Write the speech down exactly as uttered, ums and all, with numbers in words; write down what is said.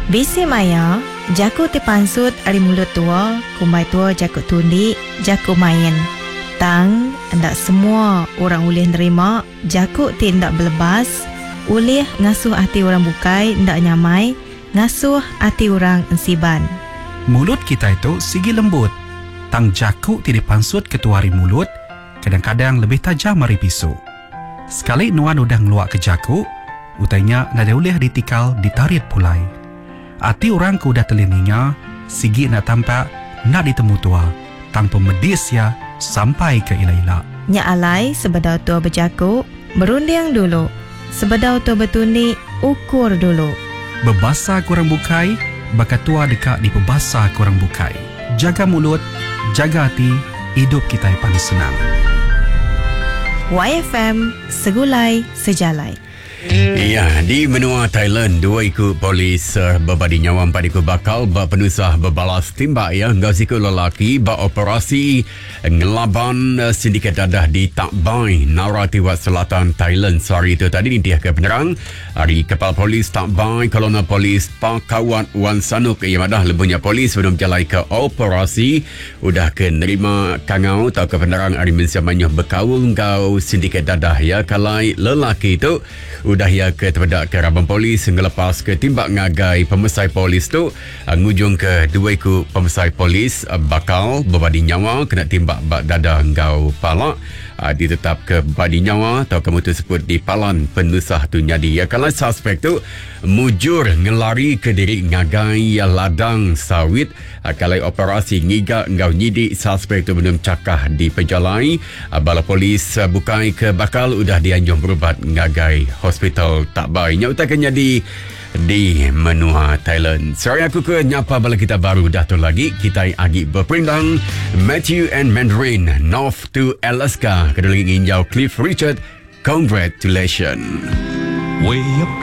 Bisi maya, jaku ti pansut ari mulut tua, kumai tua jaku tundi, jaku main. Tang, ndak semua orang boleh nerima, jaku ti ndak belebas, ulih ngasuh hati orang bukai, ndak nyamai, ngasuh hati orang ensiban. Mulut kita itu sigi lembut. Tang jaku ti dipansut ketua hari mulut, kadang-kadang lebih tajam dari pisau. Sekali nuan udah ngeluak ke jaku, utainya nada boleh ditikal ditarit pulai. Hati orang ku udah telininya, sigi nak tampak nak ditemu tua, tang pemedis ya sampai ke ila-ila. Nya alai sebedau tua berjaku, berunding dulu. Sebedau tua bertundi, ukur dulu. Bebasa kurang bukai, bakat tua dekat di pebasa kurang bukai. Jaga mulut, jaga hati, hidup kita yang paling senang. Y F M, segulai sejalai. Ya, di benua Thailand, dua ikut polis uh, berbadi nyawa, empat ikut bakal berpenusah berbalas timbak ya. Gak ikut lelaki beroperasi ngelaban uh, sindiket dadah di Tak Bai, Narathiwat Selatan, Thailand. Sehari itu tadi dintih ke penyerang dari Kepala Polis Tak Bai, Kolonel Polis Pakawat Wan Sanuk yang ada lebuhnya polis sebelum jalan ke operasi. Udah ke nerima kangau atau ke penyerang dari mensiamanya berkawul ngau sindiket dadah ya. Kalai lelaki itu udah ya ke terbedak ke rabang polis ngelepas ke timbak ngagai pemesai polis tu uh, ngujung ke dua ikut pemesai polis uh, bakal berbadi nyawa kena timbak bak dada ngau palak uh, ditetap ke badi nyawa atau kamu tersebut di palan penusah tu nyadi ya. Kalau suspek tu mujur ngelari ke diri ngagai ya ladang sawit uh, kalau operasi ngiga ngau nyidik suspek tu belum cakah di pejalai uh, bala polis uh, bukai ke bakal udah dianjung berubat ngagai hospital Tak Bai. Nya utakannya di di menua Thailand. Sorry aku ke nyapa bala kita baru dah tu lagi. Kita agi berperindang Matthew and Mandarin North to Alaska. Kedua lagi nginjau Cliff Richard. Congratulations. Way up